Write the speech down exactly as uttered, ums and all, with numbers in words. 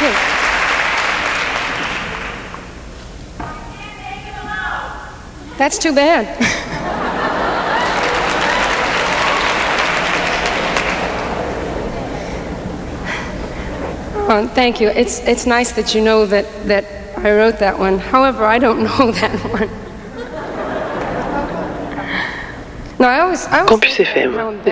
you. That's too bad. Oh, thank you. It's it's nice that you know that, that I wrote that one. However, I don't know that one. No, I always, I always Campus F M.